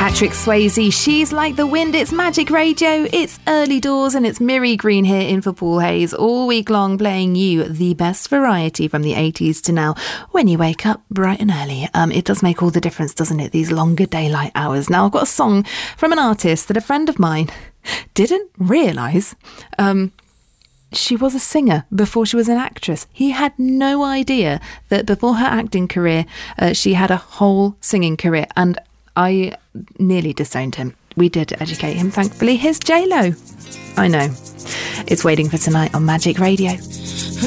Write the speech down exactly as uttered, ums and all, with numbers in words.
Patrick Swayze, She's Like the Wind. It's Magic Radio, it's early doors, and it's Miri Green here in for Paul Hayes all week long, playing you the best variety from the eighties to now when you wake up bright and early. Um, it does make all the difference, doesn't it, these longer daylight hours. Now, I've got a song from an artist that a friend of mine didn't realise um, she was a singer before she was an actress. He had no idea that before her acting career, uh, she had a whole singing career, and I nearly disowned him. We did educate him, thankfully. Here's J Lo. I know. It's Waiting for Tonight on Magic Radio.